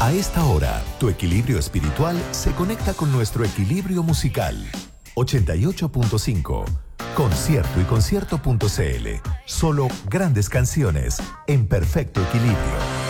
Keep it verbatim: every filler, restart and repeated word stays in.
A esta hora, tu equilibrio espiritual se conecta con nuestro equilibrio musical. ochenta y ocho punto cinco. Concierto y concierto punto c l. Solo grandes canciones en perfecto equilibrio.